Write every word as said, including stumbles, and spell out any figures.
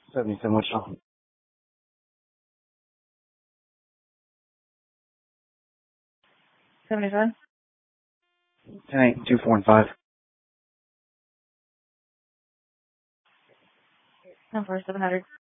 seventy-seven Wichita. seventy-five. ten eight, two four and five. ten four, seven hundred.